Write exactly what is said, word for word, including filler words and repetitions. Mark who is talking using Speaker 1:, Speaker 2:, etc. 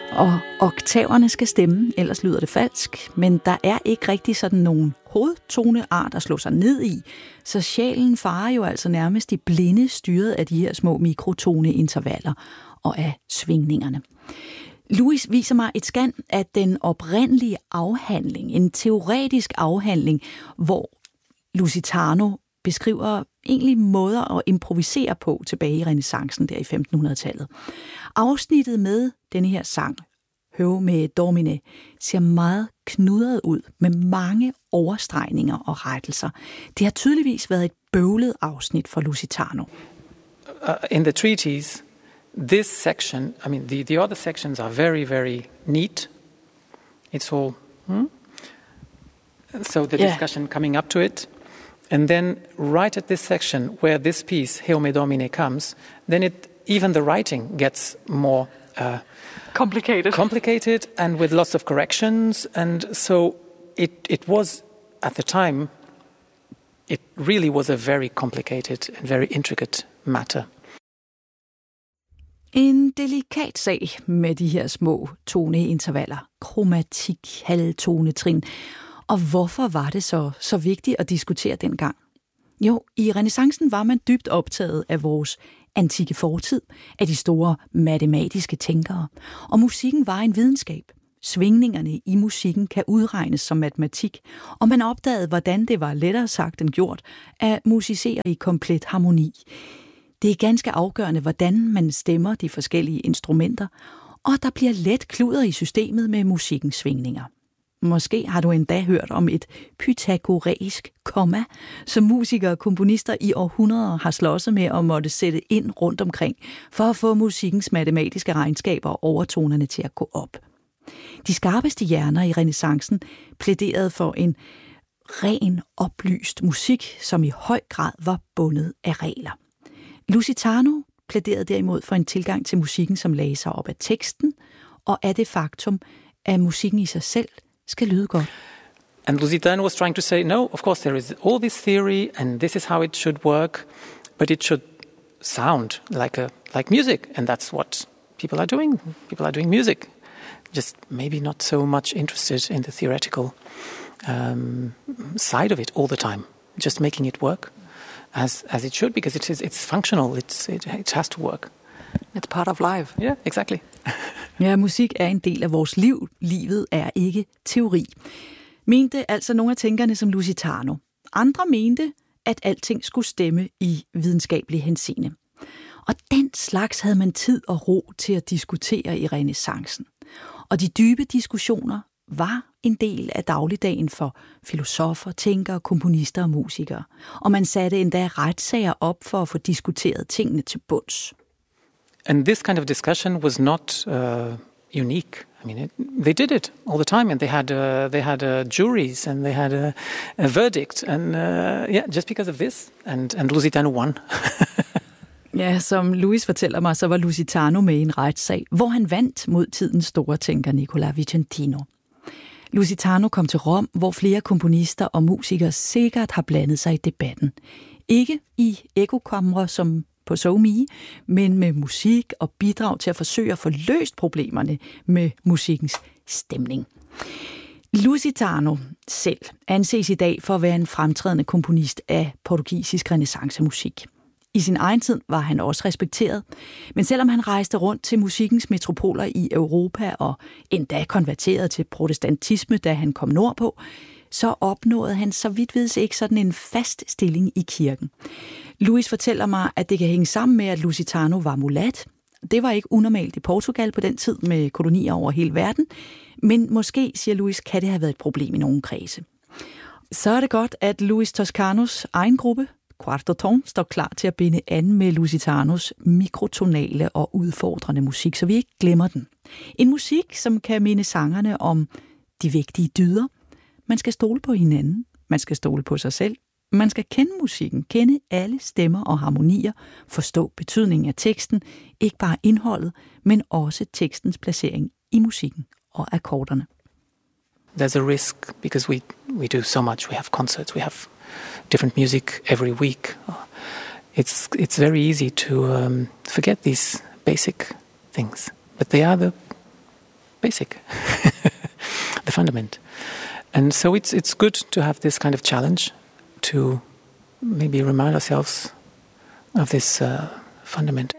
Speaker 1: Og oktaverne skal stemme, ellers lyder det falsk, men der er ikke rigtig sådan nogen hovedtoneart at slå sig ned i, så sjælen farer jo altså nærmest i blinde styret af de her små mikrotoneintervaller og af svingningerne. Louis viser mig et scan af den oprindelige afhandling, en teoretisk afhandling, hvor Lusitano beskriver egentlig måder at improvisere på tilbage i renæssancen der i femtenhundredetallet. Afsnittet med denne her sang, Heume Domine, ser meget knudret ud med mange overstregninger og rettelser. Det har tydeligvis været et bøvlet afsnit for Lusitano.
Speaker 2: Uh, in the treatise, this section, I mean, the, the other sections are very, very neat. It's all, hmm? So the
Speaker 1: yeah.
Speaker 2: discussion coming up to it. And then right at this section where this piece, Heume Domine, comes, then it even the writing gets more uh,
Speaker 1: complicated.
Speaker 2: complicated and with lots of corrections. And so it, it was, at the time, it really was a very complicated and very intricate matter.
Speaker 1: En delikat sag med de her små toneintervaller, kromatik, halvtonetrin. Og hvorfor var det så, så vigtigt at diskutere dengang? Jo, i renæssancen var man dybt optaget af vores antikke fortid, af de store matematiske tænkere. Og musikken var en videnskab. Svingningerne i musikken kan udregnes som matematik, og man opdagede, hvordan det var lettere sagt end gjort at musicere i komplet harmoni. Det er ganske afgørende, hvordan man stemmer de forskellige instrumenter, og der bliver let kluder i systemet med musikkens svingninger. Måske har du endda hørt om et pythagoræisk komma, som musikere og komponister i århundreder har slåsset med og måtte sætte ind rundt omkring, for at få musikkens matematiske regnskaber og overtonerne til at gå op. De skarpeste hjerner i renæssancen plæderede for en ren, oplyst musik, som i høj grad var bundet af regler. Lusitano plæderede derimod for en tilgang til musikken, som lagde sig op af teksten, og af det faktum, at musikken i sig selv skal lyde godt.
Speaker 2: And Lusitano was trying to say, no, of course there is all this theory and this is how it should work, but it should sound like a like music, and that's what people are doing. People are doing music, just maybe not so much interested in the theoretical um, side of it all the time, just making it work as as it should, because it is it's functional. It's it, it has to work.
Speaker 3: It's part of life.
Speaker 2: Yeah, exactly.
Speaker 1: Ja, musik er en del af vores liv. Livet er ikke teori. Mente altså nogle af tænkerne som Lusitano. Andre mente, at alting skulle stemme i videnskabelig henseende. Og den slags havde man tid og ro til at diskutere i renæssancen. Og de dybe diskussioner var en del af dagligdagen for filosofer, tænkere, komponister og musikere. Og man satte endda retssager op for at få diskuteret tingene til bunds.
Speaker 2: And this kind of discussion was not uh, unique. I mean, it, they did it all the time, and they had uh, they had uh, juries, and they had a, a verdict, and uh, yeah, just because of this, and and Lusitano won.
Speaker 1: Ja, som Louis fortæller mig, så var Lusitano med i en retssag, hvor han vandt mod tidens store tænker Nicola Vicentino. Lusitano kom til Rom, hvor flere komponister og musikere sikkert har blandet sig i debatten. Ikke i ekokamre som på SoMe, men med musik og bidrag til at forsøge at få løst problemerne med musikkens stemning. Lusitano selv anses i dag for at være en fremtrædende komponist af portugisisk renæssancemusik. I sin egen tid var han også respekteret, men selvom han rejste rundt til musikkens metropoler i Europa og endda konverterede til protestantisme, da han kom nordpå, så opnåede han så vidt vides ikke sådan en fast stilling i kirken. Louis fortæller mig, at det kan hænge sammen med, at Lusitano var mulat. Det var ikke unormalt i Portugal på den tid med kolonier over hele verden, men måske, siger Louis, kan det have været et problem i nogle kredse. Så er det godt, at Luis Toscanos egen gruppe, Quarto Ton, står klar til at binde an med Lusitanos mikrotonale og udfordrende musik, så vi ikke glemmer den. En musik, som kan minde sangerne om de vigtige dyder. Man skal stole på hinanden, man skal stole på sig selv, man skal kende musikken, kende alle stemmer og harmonier, forstå betydningen af teksten, ikke bare indholdet, men også tekstens placering i musikken og akkorderne.
Speaker 2: There's a risk because we we do so much. We have concerts, we have different music every week. It's it's very easy to um, forget these basic things, but they are the basic, the fundament. And so it's it's good to have this kind of challenge to maybe remind ourselves of this uh, fundament.